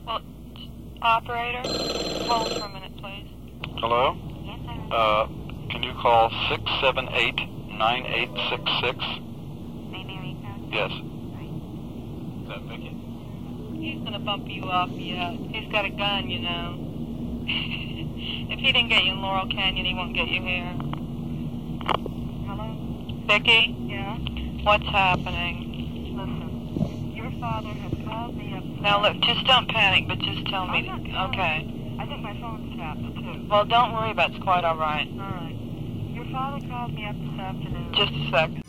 Well, operator, hold for a minute, please. Hello? Yes, sir. Can you call 678-9866? Yes. Is that Vicky? He's gonna bump you off yet. He's got a gun, you know. If he didn't get you in Laurel Canyon, he won't get you here. Hello? Vicky? Yeah? What's happening? Listen, your father has called me up. Now look, just don't panic, but just tell me. I'm not Okay. I think my phone's tapped, too. Well, don't worry about it. It's quite all right. All right. Your father called me up this afternoon. Just a second.